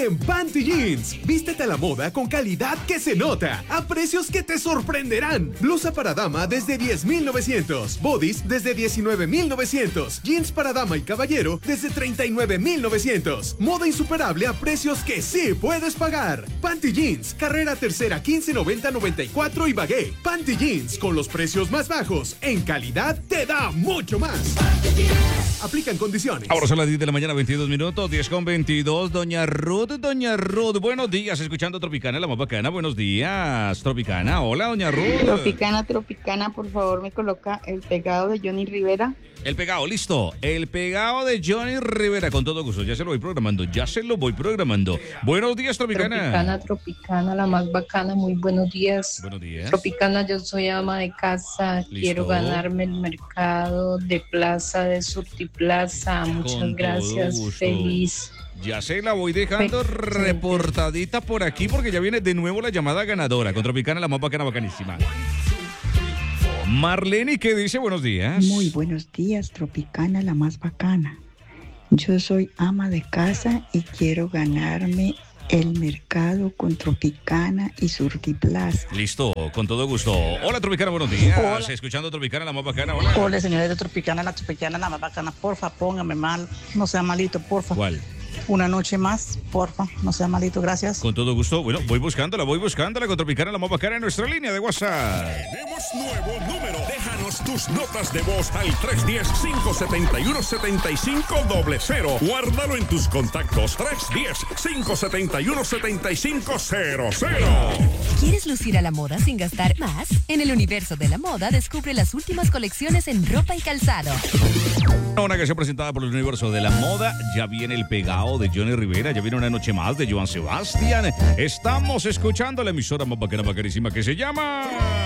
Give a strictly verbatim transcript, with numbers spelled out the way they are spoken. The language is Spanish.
en Panty Jeans. Vístete a la moda con calidad que se nota, a precios que te sorprenderán. Blusa para dama desde diez mil novecientos, bodies desde diecinueve mil novecientos, jeans para dama y caballero desde treinta y nueve mil novecientos. Moda insuperable a precios que sí puedes pagar. Panty Jeans, carrera tercera quince noventa noventa y cuatro y Bagué. Panty Jeans, con los precios más bajos, en calidad te da mucho más. Aplican condiciones. Ahora son las diez de la mañana, veintidós minutos, diez con veintidós. Doña Ruth, doña Ruth, buenos días, escuchando Tropicana, la más bacana. Buenos días, Tropicana. Hola, doña Ruth. Tropicana, Tropicana, por favor, me coloca el pegado de Johnny Rivera. El pegado, listo. El pegado de Johnny Rivera, con todo gusto. Ya se lo voy programando, ya se lo voy programando. Buenos días, Tropicana. Tropicana, Tropicana, la más bacana, muy buenos días. Buenos días. Tropicana, yo soy ama de casa, Listo. quiero ganarme el mercado de plaza, de Surtiplaza. Muchas Con gracias, todo gusto. feliz. Ya se la voy dejando reportadita por aquí porque ya viene de nuevo la llamada ganadora con Tropicana, la más bacana, bacanísima. Marlene, ¿qué dice? Buenos días. Muy buenos días, Tropicana, la más bacana. Yo soy ama de casa y quiero ganarme el mercado con Tropicana y Surtiplaza. Listo, con todo gusto. Hola, Tropicana, buenos días. Hola. Escuchando Tropicana, la más bacana. Hola. Hola, señores de Tropicana, la Tropicana, la más bacana. Porfa, póngame mal, no sea malito, porfa. ¿Cuál? Una noche más, porfa, no sea malito, gracias. Con todo gusto. Bueno, voy buscándola, voy buscándola con Tropicana, la más bacana en nuestra línea de WhatsApp. Tenemos nuevo número. Déjanos tus notas de voz al tres uno cero, cinco siete uno, siete cinco cero cero. Guárdalo en tus contactos. tres uno cero, cinco siete uno, siete cinco cero cero. ¿Quieres lucir a la moda sin gastar más? En el universo de la moda, descubre las últimas colecciones en ropa y calzado. Una canción presentada por el universo de la moda. Ya viene el pegado de Johnny Rivera. Ya viene una noche más de Joan Sebastián. Estamos escuchando la emisora más bacana, bacanísima que se llama...